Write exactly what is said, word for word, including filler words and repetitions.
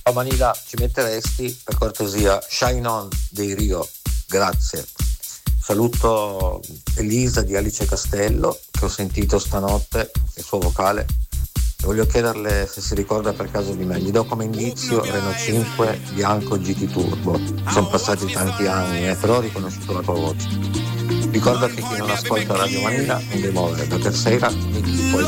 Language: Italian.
Oh Manila, ci metteresti per cortesia Shine On dei Rio? Grazie. Saluto Elisa di Alice Castello, che ho sentito stanotte, il suo vocale. Voglio chiederle se si ricorda per caso di me. Gli do come indizio Renault cinque Bianco G T Turbo. Sono passati tanti anni, eh, però ho riconosciuto la tua voce. Ricordati che chi non ascolta Radio Manila non demuovere, da per sera mi dici poi